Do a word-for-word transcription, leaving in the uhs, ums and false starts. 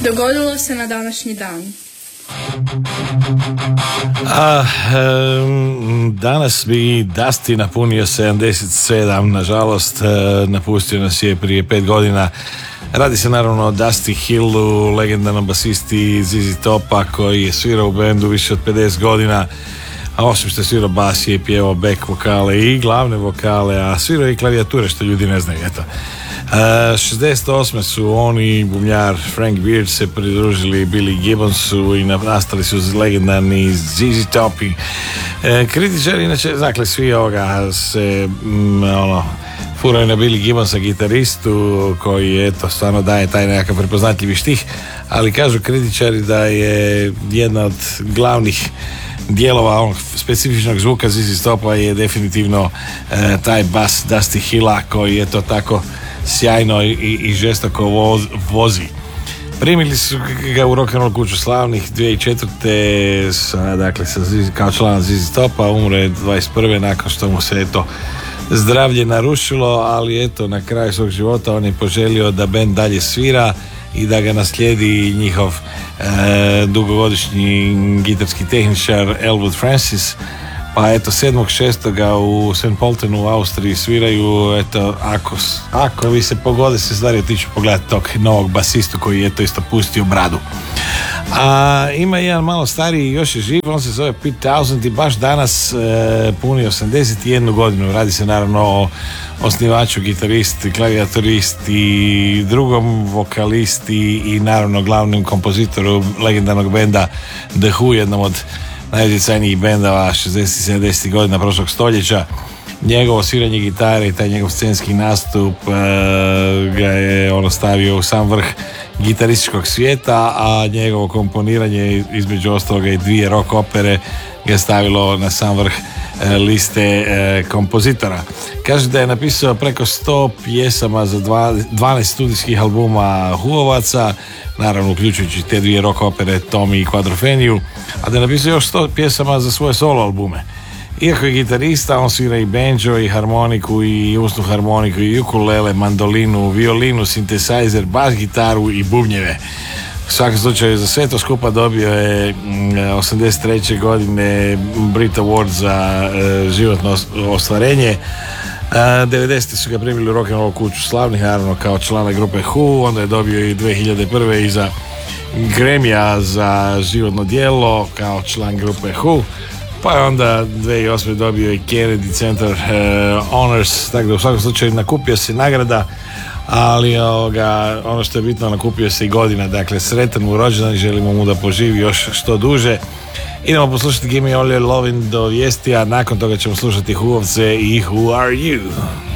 Dogodilo se na današnji dan. A, um, danas bi Dusty napunio sedamdeset sedam, nažalost uh, napustio nas je prije pet godina. Radi se naravno o Dusty Hillu, legendarnom basisti Z Z Topa koji je svirao u bendu više od pedeset godina, a osim što je svirao bas je pjevao back vokale i glavne vokale, a svirao i klavijature što ljudi ne znaju, eto. Uh, šezdeset osme su oni, bubnjar Frank Beard, se pridružili Billy Gibbonsu i nastali su legendarni Z Z Top. Uh, kritičari, inače, dakle, svi ovoga se mm, ono, furaju na Billy Gibbonsa, gitaristu koji, eto, stvarno daje taj nekakav prepoznatljivi štih, ali kažu kritičari da je jedna od glavnih dijelova onog specifičnog zvuka Z Z Topa je definitivno e, taj bas Dusty Hilla koji je to tako sjajno i, i žestoko voz, vozi. Primili su ga u rock'n'roll kuću slavnih dvije tisuće četvrte sa, dakle, sa, kao član Z Z Topa, umre je dvadeset prve nakon što mu se eto zdravlje narušilo, ali eto na kraju svog života on je poželio da bend dalje svira i da ga naslijedi njihov e, dugogodišnji gitarski tehničar Elwood Francis. Pa eto, sedmog šestog u Saint Poltenu u Austriji sviraju, eto, ako, ako vi se pogode se stvari otiću pogledati tog novog basistu koji je to isto pustio bradu. A ima jedan malo stariji, još je živ, on se zove Pete Townshend i baš danas e, puni osamdeset jednu godinu. Radi se naravno o osnivaču, gitarist, klavijaturist i drugom vokalisti i naravno glavnom kompozitoru legendarnog benda The Who, jednom od najutjecajnijih bendova šezdesetih i sedamdesetih godina prošlog stoljeća. Njegovo sviranje gitare i taj njegov scenski nastup e, ga je ono stavio u sam vrh gitarističkog svijeta, a njegovo komponiranje između ostaloga i dvije rock opere ga je stavilo na sam vrh e, liste e, kompozitora. Kaže da je napisao preko sto pjesama za dva, dvanaest studijskih albuma Who-ovaca, naravno uključujući te dvije rock opere Tommy i Quadropheniu, a da je napisao još sto pjesama za svoje solo albume. Iako je gitarista, on svira i banjo, i harmoniku, i usnu harmoniku, i ukulele, mandolinu, violinu, synthesizer, bas gitaru i bubnjeve. U svakom slučaju za sve to skupa dobio je osamdeset treće godine Brit Award za e, životno ostvarenje. E, devedesete su ga primili u rock'n'roll kuću slavnih, naravno kao člana grupe Who, onda je dobio i dvije hiljade prve i za Grammy za životno djelo kao član grupe Who. Pa je onda dvije hiljade osme dobio i Kennedy Center uh, Honors, tako da u svakom slučaju nakupio se nagrada, ali ovoga, ono što je bitno, nakupio se i godina, dakle sretan mu rođendan i želimo mu da poživi još što duže. Idemo poslušati Gimme All Your Lovin' do vijesti, a nakon toga ćemo slušati Who-ovce i Who Are You.